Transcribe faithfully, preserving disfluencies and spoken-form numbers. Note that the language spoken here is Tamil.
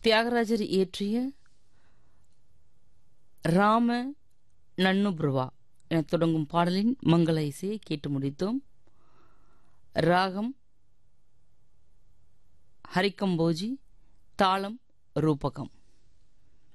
தியாகராஜர் இயற்றிய ராம நன்னுப்ருவா என தொடங்கும் பாடலின் மங்கள இசையை கேட்டு முடித்தோம். ராகம் ஹரிகம்போஜி, தாளம் ரூபகம்.